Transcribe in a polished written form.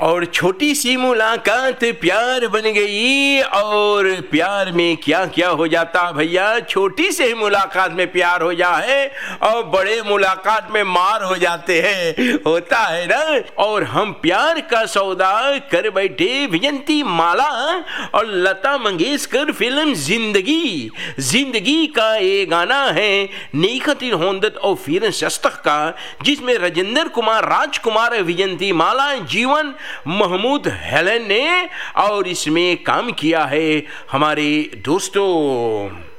और छोटी सी मुलाकात प्यार बन गई। और प्यार में क्या क्या हो जाता भैया, छोटी से मुलाकात में प्यार हो जाए और बड़े मुलाकात में मार हो जाते हैं, होता है ना। और हम प्यार का सौदा कर बैठे विजंती माला और लता मंगेशकर फिल्म जिंदगी का ये गाना है नीखती होंदत और फिर शस्तक का, जिसमें राजेंद्र कुमार, राजकुमार, विजंती माला, जीवन, महमूद हेलन ने और इसमें काम किया है हमारे दोस्तों